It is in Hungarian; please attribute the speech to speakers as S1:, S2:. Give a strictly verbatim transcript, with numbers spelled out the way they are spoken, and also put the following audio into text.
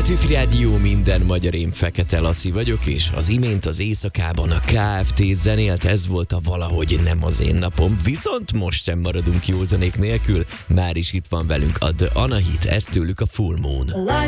S1: Petőfi Rádió, minden magyar, én Fekete Laci vagyok, és az imént az éjszakában a Kft. Zenélt, ez volt a Valahogy nem az én napom, viszont most sem maradunk jó zenék nélkül, már is itt van velünk a The Anahit, ez tőlük a Full Moon.